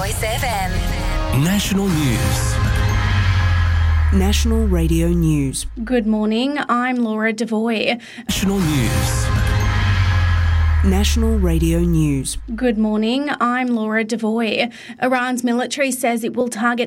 Choice FM. National News. National Radio News. Good morning, I'm Laura Devoy. National News. National Radio News. Good morning, I'm Laura Devoy. Iran's military says it will target